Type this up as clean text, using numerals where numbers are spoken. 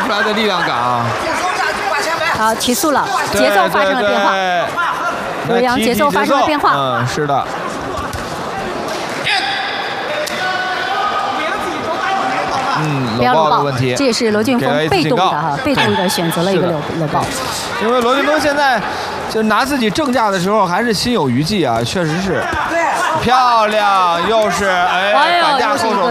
出来的力量感啊。 好，提速了，节奏发生了变化。刘洋节奏发生了变化。 嗯，是的。搂抱的问题， 这也是罗俊峰被动的哈，被动的选择了一个搂抱。 因为罗俊峰现在就拿自己正架的时候还是心有余悸啊，确实是。漂亮，又是反架后手